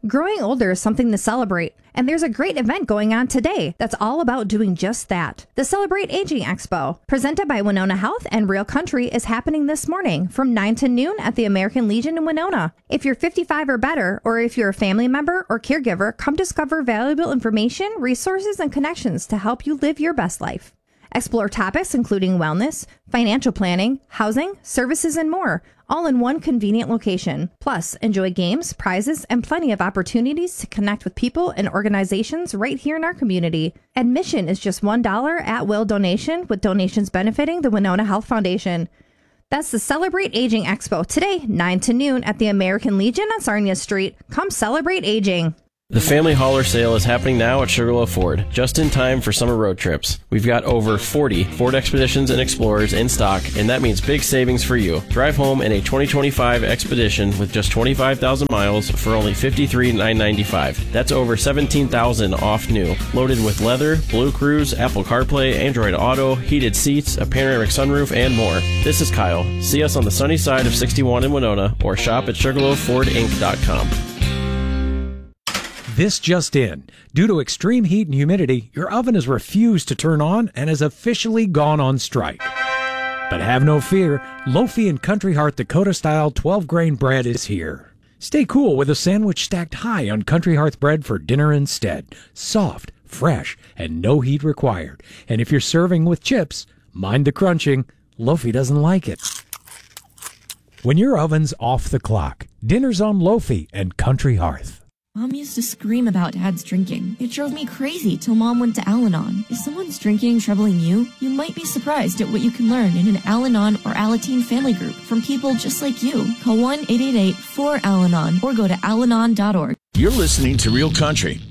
Growing older is something to celebrate, and there's a great event going on today that's all about doing just that. The Celebrate Aging Expo, presented by Winona Health and Real Country, is happening this morning from 9 to noon at the American Legion in Winona. If you're 55 or better, or if you're a family member or caregiver, come discover valuable information, resources, and connections to help you live your best life. Explore topics including wellness, financial planning, housing, services, and more, all in one convenient location. Plus, enjoy games, prizes, and plenty of opportunities to connect with people and organizations right here in our community. Admission is just $1 at-will donation, with donations benefiting the Winona Health Foundation. That's the Celebrate Aging Expo today, 9 to noon at the American Legion on Sarnia Street. Come celebrate aging. The Family Hauler Sale is happening now at Sugarloaf Ford, just in time for summer road trips. We've got over 40 Ford Expeditions and Explorers in stock, and that means big savings for you. Drive home in a 2025 Expedition with just 25,000 miles for only $53,995. That's over $17,000 off new. Loaded with leather, Blue Cruise, Apple CarPlay, Android Auto, heated seats, a panoramic sunroof, and more. This is Kyle. See us on the sunny side of 61 in Winona, or shop at SugarloafFordInc.com. This just in. Due to extreme heat and humidity, your oven has refused to turn on and has officially gone on strike. But have no fear, Lofi and Country Hearth Dakota-style 12-grain bread is here. Stay cool with a sandwich stacked high on Country Hearth bread for dinner instead. Soft, fresh, and no heat required. And if you're serving with chips, mind the crunching. Lofi doesn't like it. When your oven's off the clock, dinner's on Lofi and Country Hearth. Mom used to scream about Dad's drinking. It drove me crazy till Mom went to Al-Anon. If someone's drinking troubling you, you might be surprised at what you can learn in an Al-Anon or Alateen family group from people just like you. Call 1-888-4-AL-ANON or go to alanon.org. You're listening to Real Country